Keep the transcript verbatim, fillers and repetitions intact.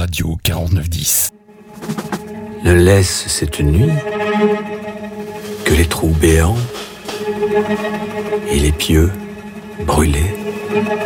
Radio quarante-neuf dix. Ne laisse cette nuit que les trous béants et les pieux brûlés.